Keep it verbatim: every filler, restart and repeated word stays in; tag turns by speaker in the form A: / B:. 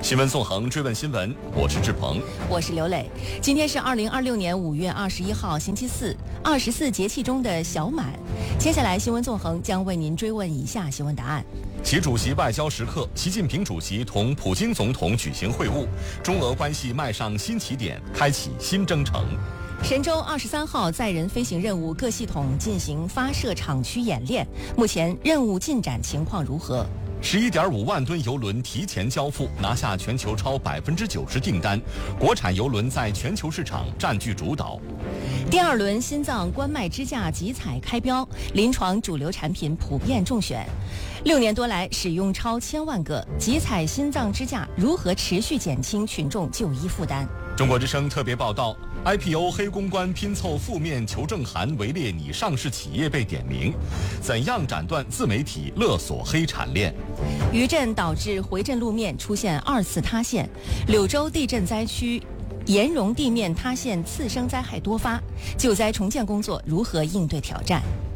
A: 新闻纵横，追问新闻，我是志鹏，
B: 我是刘磊。今天是二零二六年五月二十一号，星期四，二十四节气中的小满。接下来，新闻纵横将为您追问以下新闻答案：
A: 习主席外交时刻，习近平主席同普京总统举行会晤，中俄关系迈上新起点，开启新征程。
B: 神舟二十三号载人飞行任务各系统进行发射场区演练，目前任务进展情况如何？
A: 十一点五万吨邮轮提前交付，拿下全球超百分之九十订单，国产邮轮在全球市场占据主导。
B: 第二轮心脏冠脉支架集采开标，临床主流产品普遍中选。六年多来使用超千万个，集采心脏支架如何持续减轻群众就医负担？
A: 中国之声特别报道 I P O 黑公关拼凑负面求证函围猎拟上市企业被点名，怎样斩断自媒体勒索黑产链？
B: 余震导致回震路面出现二次塌陷，柳州地震灾区岩溶地面塌陷次生灾害多发，救灾重建工作如何应对挑战？